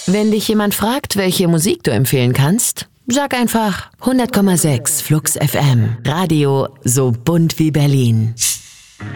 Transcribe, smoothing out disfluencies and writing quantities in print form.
Wenn dich jemand fragt, welche Musik du empfehlen kannst, sag einfach 100,6 Flux FM. Radio so bunt wie Berlin.